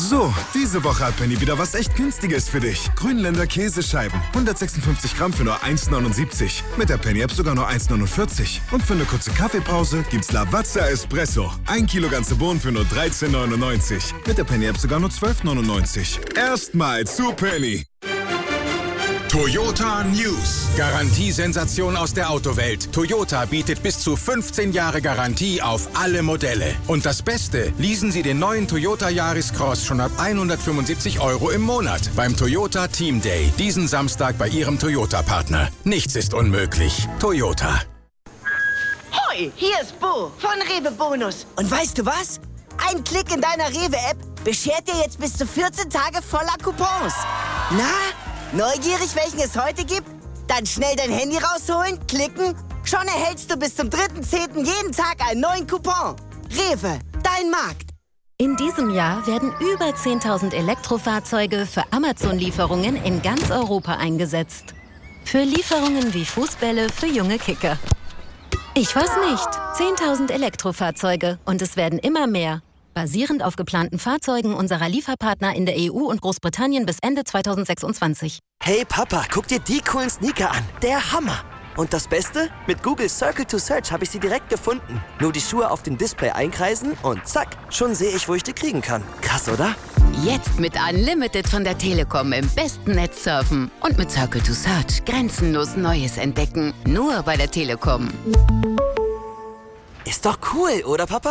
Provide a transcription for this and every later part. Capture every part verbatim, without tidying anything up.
So, diese Woche hat Penny wieder was echt Günstiges für dich. Grünländer Käsescheiben, hundertsechsundfünfzig Gramm für nur eins neunundsiebzig. Mit der Penny-App sogar nur eins neunundvierzig. Und für eine kurze Kaffeepause gibt's Lavazza Espresso. Ein Kilo ganze Bohnen für nur dreizehn neunundneunzig. Mit der Penny-App sogar nur zwölf neunundneunzig. Erstmal zu Penny. Toyota News. Garantiesensation aus der Autowelt. Toyota bietet bis zu fünfzehn Jahre Garantie auf alle Modelle. Und das Beste, leasen Sie den neuen Toyota Yaris Cross schon ab hundertfünfundsiebzig Euro im Monat beim Toyota Team Day. Diesen Samstag bei Ihrem Toyota-Partner. Nichts ist unmöglich. Toyota. Hoi, hier ist Bo von Rewe Bonus. Und weißt du was? Ein Klick in deiner Rewe-App beschert dir jetzt bis zu vierzehn Tage voller Coupons. Na? Neugierig, welchen es heute gibt? Dann schnell dein Handy rausholen, klicken. Schon erhältst du bis zum dritten zehnten jeden Tag einen neuen Coupon. Rewe, dein Markt. In diesem Jahr werden über zehntausend Elektrofahrzeuge für Amazon-Lieferungen in ganz Europa eingesetzt. Für Lieferungen wie Fußbälle für junge Kicker. Ich weiß nicht. zehntausend Elektrofahrzeuge und es werden immer mehr. Basierend auf geplanten Fahrzeugen unserer Lieferpartner in der E U und Großbritannien bis Ende zweitausendsechsundzwanzig. Hey Papa, guck dir die coolen Sneaker an. Der Hammer. Und das Beste? Mit Google Circle to Search habe ich sie direkt gefunden. Nur die Schuhe auf dem Display einkreisen und zack, schon sehe ich, wo ich die kriegen kann. Krass, oder? Jetzt mit Unlimited von der Telekom im besten Netz surfen. Und mit Circle to Search grenzenlos Neues entdecken. Nur bei der Telekom. Ist doch cool, oder Papa?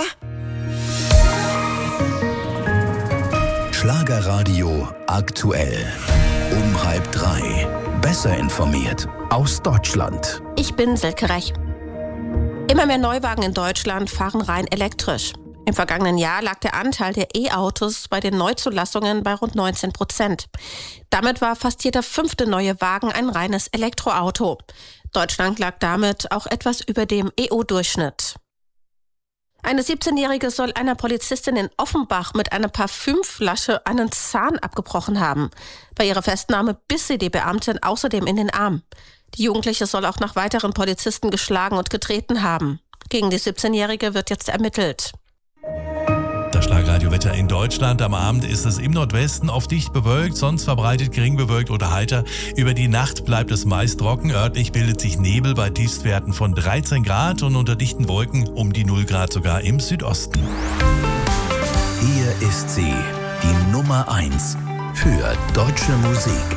Schlagerradio aktuell. Um halb drei. Besser informiert aus Deutschland. Ich bin Silke Rech. Immer mehr Neuwagen in Deutschland fahren rein elektrisch. Im vergangenen Jahr lag der Anteil der E-Autos bei den Neuzulassungen bei rund neunzehn Prozent. Damit war fast jeder fünfte neue Wagen ein reines Elektroauto. Deutschland lag damit auch etwas über dem E U-Durchschnitt. Eine siebzehnjährige soll einer Polizistin in Offenbach mit einer Parfümflasche einen Zahn abgebrochen haben. Bei ihrer Festnahme biss sie die Beamtin außerdem in den Arm. Die Jugendliche soll auch nach weiteren Polizisten geschlagen und getreten haben. Gegen die siebzehnjährige wird jetzt ermittelt. Das Schlagerradiowetter in Deutschland. Am Abend ist es im Nordwesten oft dicht bewölkt, sonst verbreitet gering bewölkt oder heiter. Über die Nacht bleibt es meist trocken. Örtlich bildet sich Nebel bei Tiefstwerten von dreizehn Grad und unter dichten Wolken um die null Grad sogar im Südosten. Hier ist sie, die Nummer eins für deutsche Musik.